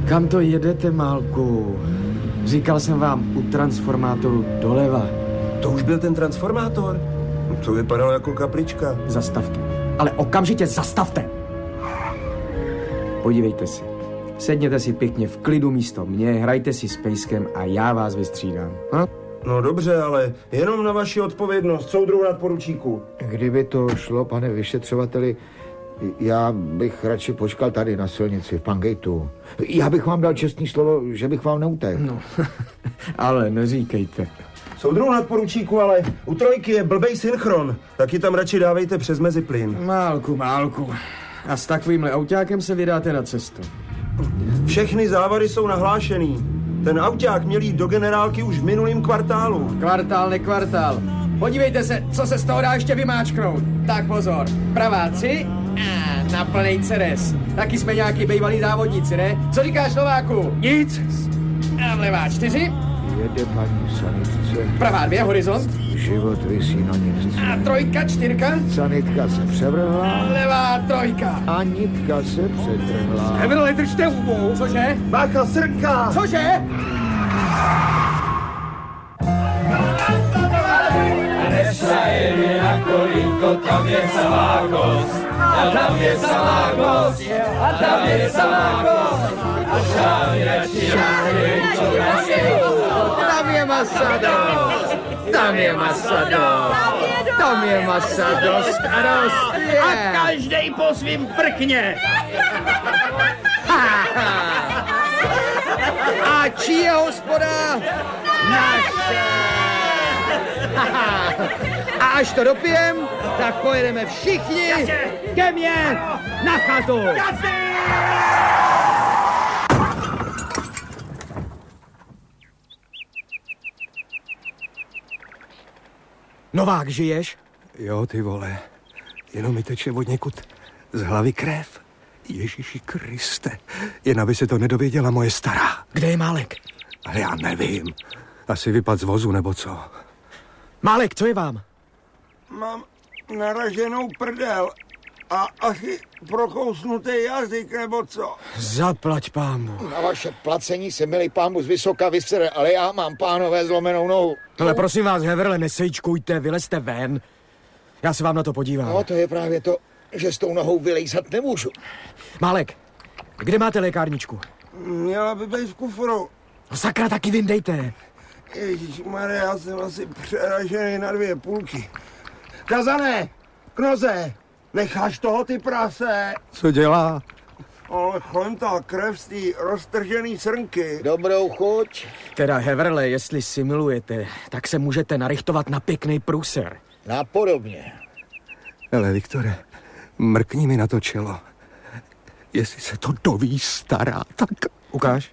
Kam to jedete, Málku? Říkal jsem vám u transformátoru doleva. To už byl ten transformátor? To vypadalo jako kaplička. Zastavte. Ale okamžitě zastavte! Podívejte si. Sedněte si pěkně v klidu místo mě, hrajte si s pejskem a já vás vystřídám. Ha? No dobře, ale jenom na vaši odpovědnost, soudruhu nadporučíku. Kdyby to šlo, pane vyšetřovateli, já bych radši počkal tady na silnici v Pangejtu. Já bych vám dal čestný slovo, že bych vám neutekl. No, ale neříkejte. Soudruhu nadporučíku, ale u trojky je blbej synchron. Taky tam radši dávejte přes meziplyn. Málku. A s takovýmhle autákem se vydáte na cestu. Všechny závady jsou nahlášený. Ten auták měl jít do generálky už v minulém kvartálu. Kvartál, nekvartál. Podívejte se, co se z toho dá ještě vymáčknout. Tak pozor, pravá 3 a na plnej ceres. Taky jsme nějaký bejvalí závodníci, ne? Co říkáš, Nováku? Nic. A levá 4. Jede paní sanitce. Pravá 2, horizont. Život visí na nitce. A trojka, 4. Sanitka se převrhla. A levá 3. A nitka se přetrhla. Hebrle, držte úbou. Cože? Bacha, srnka! Cože? Nesajeli na kolínko, tam je Salákos. A tam je Salákos. A tam je Salákos. A tam je Tam je masa dost. Tam je masa dost. Tam je masa dost a dost. A každej po svým prkně. A čí je hospoda? Naše. A až to dopijem, tak pojedeme všichni ke mně na chatu. Novák, žiješ? Jo, ty vole, jenom mi teče od někud z hlavy krev. Ježíši Kriste, jen aby se to nedověděla moje stará. Kde je Málek? Ale já nevím, asi vypad z vozu nebo co. Málek, co je vám? Mám naraženou prdel a asi prokousnutý jazyk nebo co. Zaplať pámu. Na vaše placení se milý pámu z vysoka vysere, ale já mám, pánové, zlomenou nohu. Ale prosím vás, Heverle, nesejčkujte, vylezte ven. Já se vám na to podívám. No, to je právě to, že s tou nohou vylejzat nemůžu. Málek, kde máte lékárničku? Měla by být v kufru. No sakra, taky vyndejte. Ježišmarja, já jsem asi přeražený na 2 půlky. Kazané, Knoze, necháš toho ty prase? Co dělá? Ale chlemtá krev z té roztržený srnky. Dobrou chuť. Teda, Heverle, jestli simulujete, tak se můžete narychtovat na pěkný průser. Napodobně. Hele, Viktore, mrkni mi na to čelo. Jestli se to doví stará, tak... Ukáž?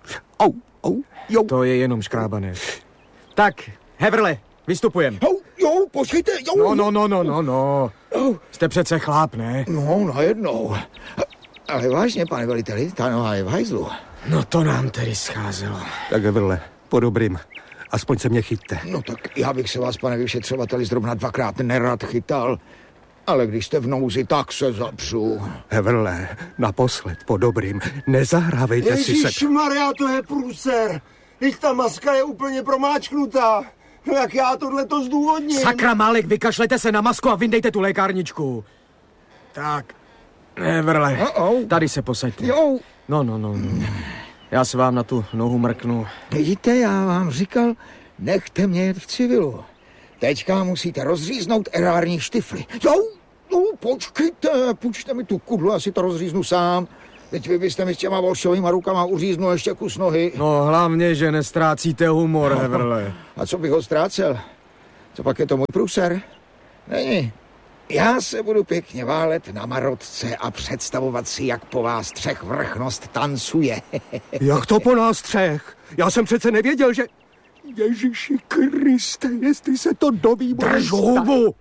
Jo. To je jenom škrábané. Tak, Heverle, vystupujem. Jo, počkejte, jo. No. Jste přece chláp, ne? No, najednou. Ale vážně, pane veliteli, ta noha je v hajzlu. No to nám tedy scházelo. Tak Heverle, po dobrým. Aspoň se mě chyťte. No tak já bych se vás, pane vyšetřovateli, zrovna 2krát nerad chytal. Ale když jste v nouzi, tak se zapřu. Heverle, naposled, po dobrým. Nezahrávejte si se... Ježišmarja, to je průser. Teď ta maska je úplně promáčknutá. No jak já tohleto zdůvodním? Sakra, Málek, vykašlete se na masku a vyndejte tu lékárničku. Tak, Heverle, tady se posaďte. Jo. No. Já se vám na tu nohu mrknu. Vidíte, já vám říkal, nechte mě jet v civilu. Teďka musíte rozříznout erární štifly. Jo, počkejte, půjčte mi tu kudlu, asi to rozříznu sám. Teď vy byste mi s těma volšovýma rukama uříznul ještě kus nohy. No hlavně, že nestrácíte humor, Heverle. A co bych ho ztrácel? Co pak je to můj průser? Není. Já se budu pěkně válet na marotce a představovat si, jak po vás 3 vrchnost tancuje. Jak to po nás 3? Já jsem přece nevěděl, že... Ježíši Kriste, jestli se to doví... Drž hubu!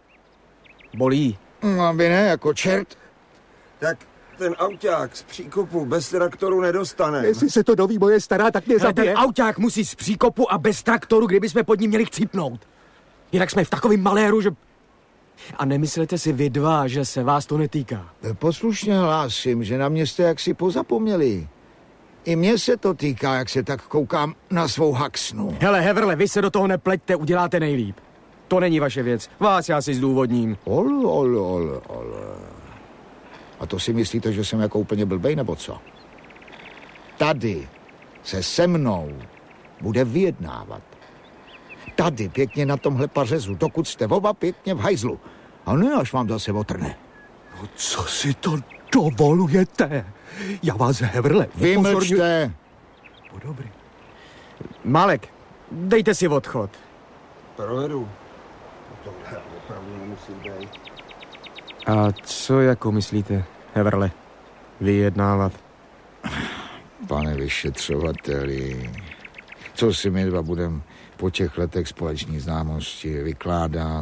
Bolí. Aby ne, jako čert. Tak ten auták z příkopu bez traktoru nedostane. Jestli se to doví moje stará, tak mě zabije. Ten auták musí z příkopu a bez traktoru, kdyby jsme pod ním měli chcípnout. Jinak jsme v takovém maléru, že... A nemyslete si vy dva, že se vás to netýká? Poslušně hlásím, že na mě jste jaksi pozapomněli. I mně se to týká, jak se tak koukám na svou haxnu. Hele, Heverle, vy se do toho nepleťte, uděláte nejlíp. To není vaše věc. Vás já si zdůvodním. Ole. A to si myslíte, že jsem jako úplně blbej, nebo co? Tady se mnou bude vyjednávat. Tady pěkně na tomhle pařezu, dokud jste oba pěkně v hajzlu. A ne, až vám zase otrne. No, co si to dovolujete? Já vás, Heverle, Vymlčte. Dobrý. Malek, dejte si odchod. Provedu. Tohle opravdu nemusí být. A co jako myslíte, Heverle, vyjednávat? Pane vyšetřovateli, co si my dva budeme po těch letech společní známosti vykládat?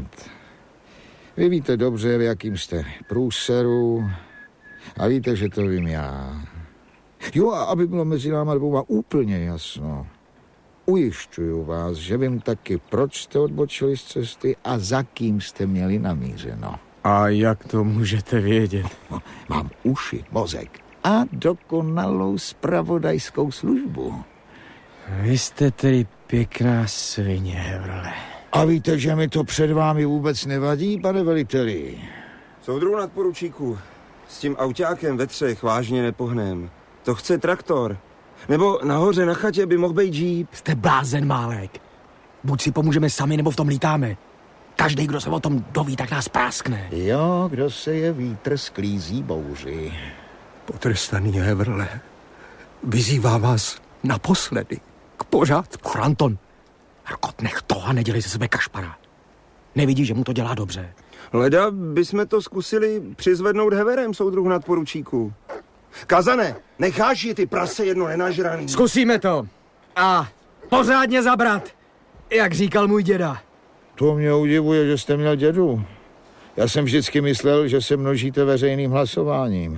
Vy víte dobře, v jakým jste průseru a víte, že to vím já. Jo, a aby bylo mezi náma dvouma úplně jasno, ujišťuju vás, že vím taky, proč jste odbočili z cesty a za kým jste měli namířeno. A jak to můžete vědět? Mám uši, mozek a dokonalou zpravodajskou službu. Vy jste tedy pěkná svině, Heverle. A víte, že mi to před vámi vůbec nevadí, pane veliteli? Soudruhu nadporučíku, s tím autákem ve třech vážně nepohnem. To chce traktor. Nebo nahoře na chatě by mohl být džíp. Jste blázen, Málek. Buď si pomůžeme sami, nebo v tom lítáme. Každý, kdo se o tom doví, tak nás práskne. Jo, kdo se je vítr sklízí bouři. Potrestaný Heverle, vyzývá vás naposledy k pořádku. Franton, Rkot, nech to a nedělej ze sebe kašpara. Nevidíš, že mu to dělá dobře. Leda bychom to zkusili přizvednout Heverem, soudruhu nadporučíku. Kazane, necháš ji ty prase jedno nenažraný. Zkusíme to. A pořádně zabrat, jak říkal můj děda. To mě udivuje, že jste měl dědu. Já jsem vždycky myslel, že se množíte veřejným hlasováním.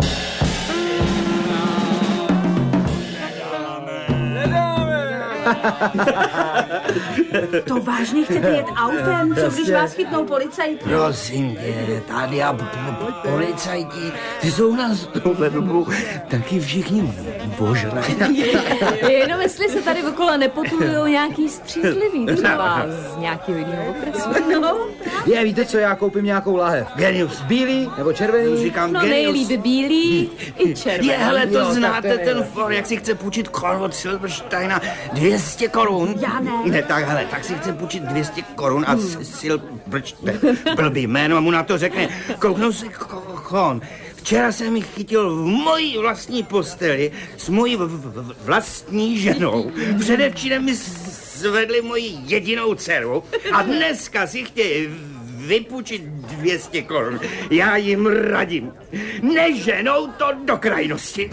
To vážně chcete jet autem? Co když vás chytnou policajti? Prosím tě, tady a policajti, ty jsou nás touhle dobu taky všichni božrají. Jenom jestli se tady okolo nepotulujou nějaký střízlivý, třeba z nějakého jiného okresu. No, Je, víte co, já koupím nějakou lahev. Genius. Bílý nebo červený? Říkám no genius. nejlíp bílý i červený. Je, hele, to Jo, znáte ten for, jak si chce půjčit korun od Silbersteina 200 korun. Já ne. Ne, tak hele, tak si chce půjčit 200 korun a blbý jméno mu na to řekne, kouknou si kon. Včera jsem mi chytil v mojí vlastní posteli s mojí vlastní ženou. Předevčírem mi zvedli moji jedinou dceru a dneska si chtějí vypůjčit 200 korun. Já jim radím. Neženou to do krajnosti.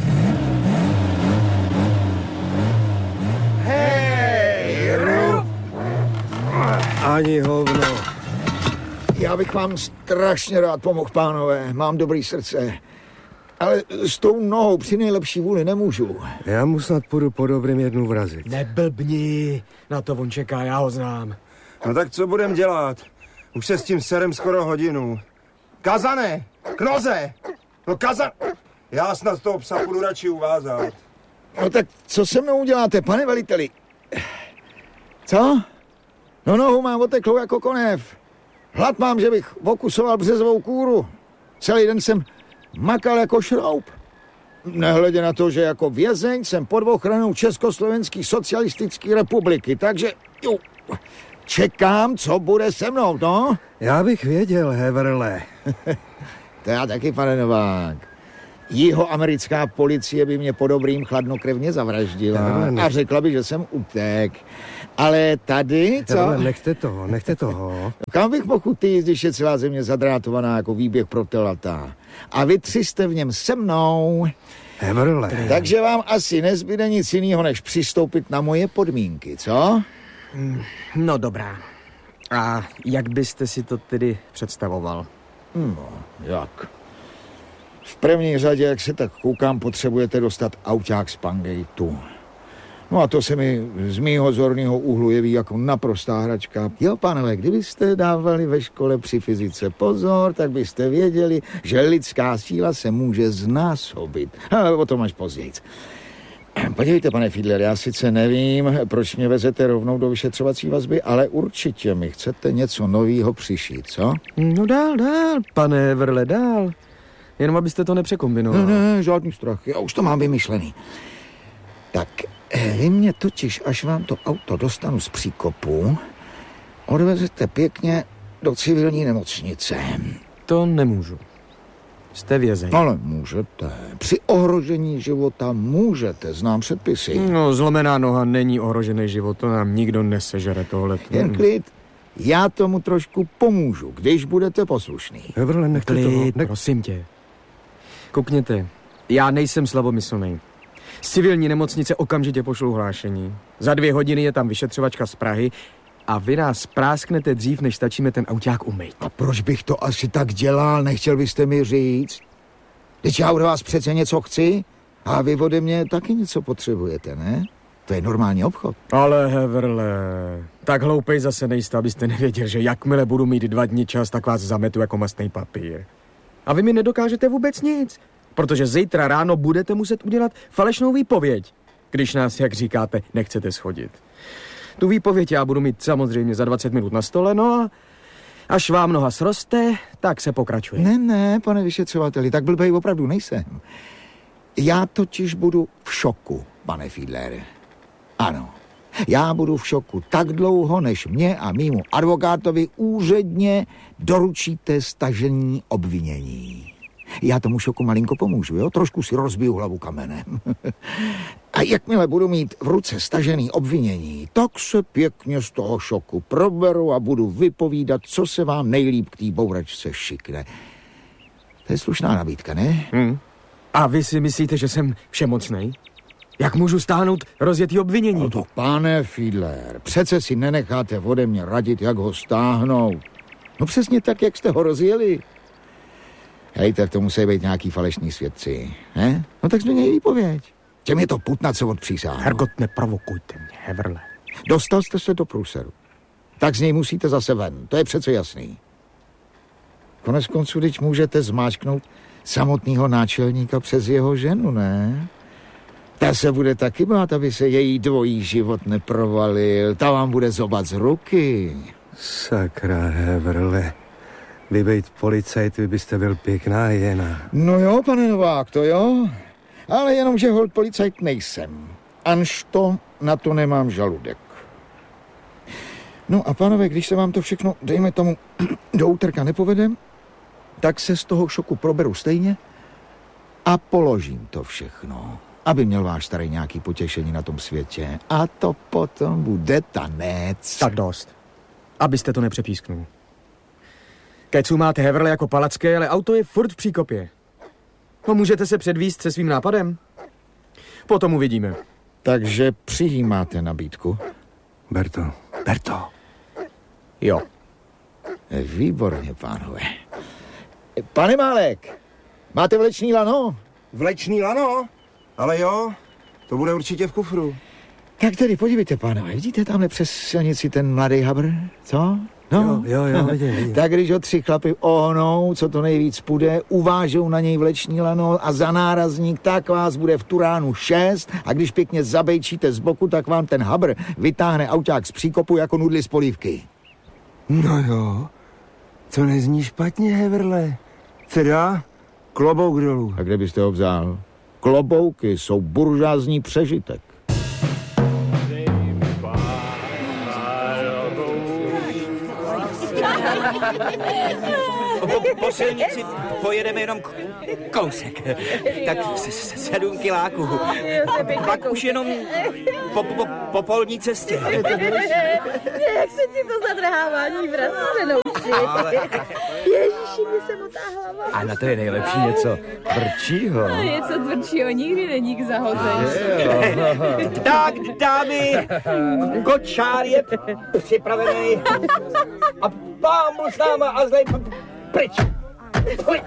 Ani hovno. Já bych vám strašně rád pomohl, pánové. Mám dobrý srdce. Ale s tou nohou při nejlepší vůli nemůžu. Já mu snad půjdu po dobrým jednu vrazit. Neblbni, na to on čeká, já ho znám. No tak co budem dělat? Už se s tím serem skoro hodinu. Kazane! Knoze! No Kazan... Já snad toho psa půjdu radši uvázat. No tak co se mnou uděláte, pane veliteli? Co? No nohu mám oteklou jako konev. Hlad mám, že bych okusoval březovou kůru. Celý den jsem makal jako šroub. Nehledě na to, že jako vězeň jsem pod ochranou Československé socialistické republiky, takže jo, čekám, co bude se mnou, no? Já bych věděl, Heverle. To já taky, pane Novák. Jihoamerická policie by mě po dobrým chladnokrevně zavraždila a řekla by, že jsem utek. Ale tady, co? Heverle, nechte toho. Kam bych mohl utíct, když je celá země zadrátovaná jako výběh pro telata? A vy tři jste v něm se mnou. Heverle. Takže vám asi nezbyde nic jiného, než přistoupit na moje podmínky, co? No dobrá. A jak byste si to tedy představoval? No, jak? V první řadě, jak se tak koukám, potřebujete dostat auták z Pangejtu. No a to se mi z mýho zorného úhlu jeví jako naprostá hračka. Jo, pánové, kdybyste dávali ve škole při fyzice pozor, tak byste věděli, že lidská síla se může znásobit. Ale o tom až později. Podívejte, pane Fiedler, já sice nevím, proč mě vezete rovnou do vyšetřovací vazby, ale určitě mi chcete něco novýho přišít, co? No dál, pane Heverle, dál. Jenom abyste to nepřekombinoval. Ne, žádný strach, já už to mám vymyšlený. Tak, vy mě totiž, až vám to auto dostanu z příkopu, odvezete pěkně do civilní nemocnice. To nemůžu. Jste vězeň. Ale můžete. Při ohrožení života můžete, znám předpisy. No, zlomená noha není ohrožený život, to nám nikdo nesežere tohle. Jen klid. Já tomu trošku pomůžu, když budete poslušný. Heverle, nechte Klid, toho. prosím tě. Koukněte, já nejsem slabomyslný. Z civilní nemocnice okamžitě pošlu hlášení. Za 2 hodiny je tam vyšetřovačka z Prahy a vy nás prásknete dřív, než stačíme ten auták umýt. A proč bych to asi tak dělal, nechtěl byste mi říct? Teď já od vás přece něco chci a vy ode mě taky něco potřebujete, ne? To je normální obchod. Ale Heverle, tak hloupej zase nejste, abyste nevěděl, že jakmile budu mít 2 dny čas, tak vás zametu jako mastný papír. A vy mi nedokážete vůbec nic, protože zítra ráno budete muset udělat falešnou výpověď, když nás, jak říkáte, nechcete shodit. Tu výpověď já budu mít samozřejmě za 20 minut na stole, no a až vám noha sroste, tak se pokračuje. Ne, pane vyšetřovateli, tak blbej opravdu nejsem. Já totiž budu v šoku, pane Fiedler. Ano, já budu v šoku tak dlouho, než mě a mýmu advokátovi úředně doručíte stažení obvinění. Já tomu šoku malinko pomůžu, jo? Trošku si rozbiju hlavu kamenem. A jakmile budu mít v ruce stažený obvinění, tak se pěkně z toho šoku proberu a budu vypovídat, co se vám nejlíp k té bouračce šikne. To je slušná nabídka, ne? A vy si myslíte, že jsem všemocnej? Jak můžu stáhnout rozjetý obvinění? No to, pane Fiedler, přece si nenecháte ode mě radit, jak ho stáhnout. No přesně tak, jak jste ho rozjeli. Hej, tak to musí být nějaký falešní svědci, ne? No tak změněj výpověď. Těm je to putna, co odpřísáhnou. Hergot, neprovokujte mě, Heverle. Dostal jste se do průseru. Tak z něj musíte zase ven, to je přece jasný. Konec konců, teď můžete zmáčknout samotného náčelníka přes jeho ženu, ne? Ta se bude taky bát, aby se její dvojí život neprovalil. Ta vám bude zobat z ruky. Sakra, Heverle. Vy být policajt, vy byste byl pěkná jena. No jo, pane Novák, to jo. Ale jenom, že holt policajt nejsem. Anžto na to nemám žaludek. No a pánové, když se vám to všechno, dejme tomu, do úterka nepovede, tak se z toho šoku proberu stejně a položím to všechno, aby měl váš starý nějaký potěšení na tom světě. A to potom bude tanec. Tak dost. Abyste to nepřepísknul. Kecu máte, Heverle, jako palacké, ale auto je furt v příkopě. No můžete se předvíst se svým nápadem? Potom uvidíme. Takže přijímáte nabídku? Berto. Jo. Výborně, pánové. Pane Málek, máte vlečný lano? Vlečný lano? Ale jo, to bude určitě v kufru. Tak tedy podívejte, pánové, vidíte tamhle přes silnici ten mladý habr, co? No, Jo, vidím. Tak když ho 3 chlapy ohnou, co to nejvíc půjde, uvážou na něj vlečný lano a za nárazník, tak vás bude v Turánu 6 a když pěkně zabejčíte z boku, tak vám ten habr vytáhne auták z příkopu jako nudly z polívky. No jo, to nezní špatně, Heverle. Teda, klobouk dolů. A kde byste ho vzal? Klobouky jsou buržázní přežitek. Po silnici pojedeme jenom kousek. Tak 7 kiláků. Pak už jenom po polní cestě. Jak se ti to zadrhávání vrací nouši. Ježiši, mi se motá hlava. A na to je nejlepší něco tvrdšího. Něco tvrdšího nikdy není k zahození. Tak, dámy, kočár je připravený. A pán byl s náma a zlej pryč. Pojď.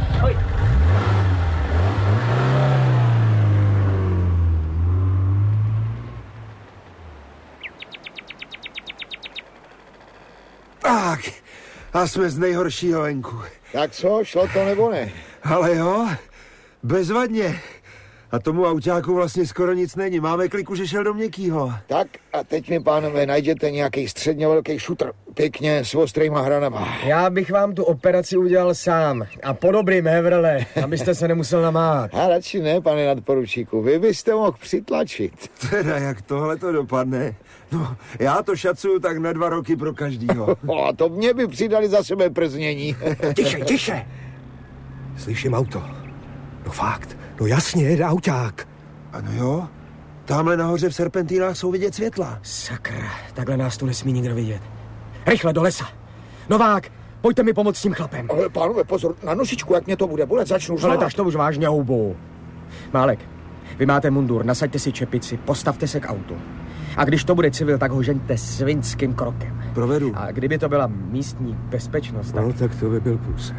Tak, a jsme z nejhoršího venku. Tak co, šlo to nebo ne? Ale jo, bezvadně. A tomu autáku vlastně skoro nic není. Máme kliku, že šel do měkkýho. Tak a teď mi, pánové, najděte nějaký středně velký šutr. Pěkně s ostrýma hranama. Já bych vám tu operaci udělal sám. A po dobrým, Hevrle, abyste se nemusel namáhat. A radši ne, pane nadporučíku. Vy byste mohl přitlačit. Teda, jak tohle to dopadne? No, já to šacuju tak na 2 roky pro každýho. A to mě by přidali za sebe prznění. Tiše! Slyším auto. No fakt, no jasně, jede auták. Ano jo, tamhle nahoře v serpentínách jsou vidět světla. Sakra, takhle nás tu nesmí nikdo vidět. Rychle do lesa. Novák, pojďte mi pomoct s tím chlapem. Ale pánové, pozor, na nožičku, jak mě to bude bolet, začnu řvát. Ale tak to už vážně houbou. Málek, vy máte mundur, nasaďte si čepici, postavte se k autu. A když to bude civil, tak ho žeňte svinským krokem. Provedu. A kdyby to byla místní bezpečnost, tak... No tak to by byl průser.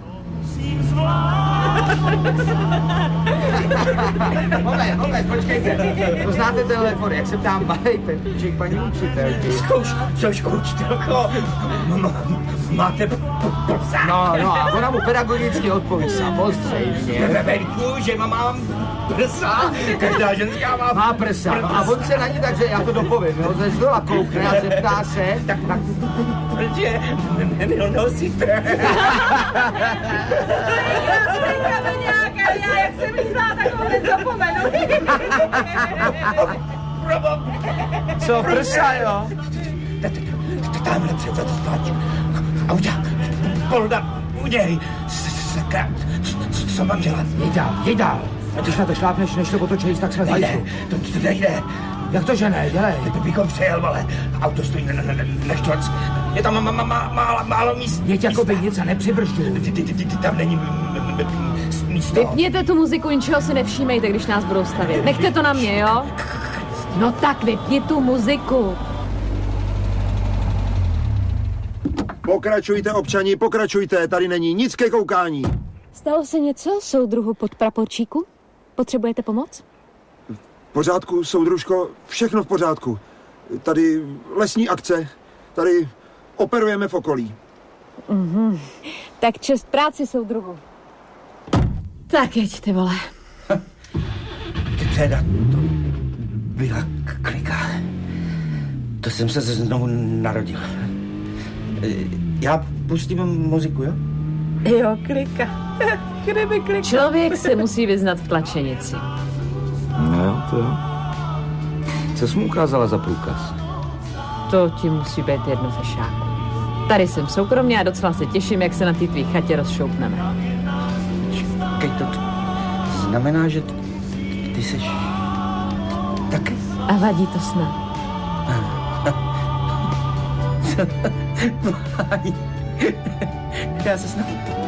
Moment, počkejte. Poznáte tenhle for, jak se ptám malej Petříček paní učitelky? Zkoušku, učitelko. Máte prsa? No, a ona mu pedagogicky odpoví samozřejmě. Veverku, že mám prsa. Každá ženská má prsa. A on se na ní tak, že já to dopovím, jo, ze zdola koukne a zeptá se. Tak proč je nenosíte? Jak jsem myslela, tak ho hned zapomenu. Co, prsa, jo? Tamhle přece to spáč. Auta, polda, uděj. Sakra, co mám dělat? Jej dál. A když na to šlápneš, než to otočíš, tak se zajdu. To nejde. Jak to, že ne? Dělej. To bychom přejel, ale auto stojí neštoc. Je tam málo míst. Jeď jako by nic a nepřibržďuj. Tam není místo. Vypněte tu muziku, ničeho si nevšímejte, když nás budou stavět. Nechte to na mě, jo? No tak vypni tu muziku. Pokračujte, občani, pokračujte, tady není nic ke koukání. Stalo se něco, soudruhu podpraporčíku? Potřebujete pomoc? V pořádku, soudružko, všechno v pořádku. Tady lesní akce, tady operujeme v okolí. Tak čest práci, soudruhu. Tak jeď, ty vole. Teda, to byla klika. To jsem se znovu narodil. Já pustím muziku, jo? Jo, klika. Kdyby klika. Člověk se musí vyznat v tlačenici. No jo, to jo. Co jsi mu ukázala za průkaz? To ti musí být jedno, fešáku. Tady jsem soukromně a docela se těším, jak se na té tvý chatě rozšoupneme. Čekej, to znamená, že ty jsi taky? A vadí to snad. Já se snad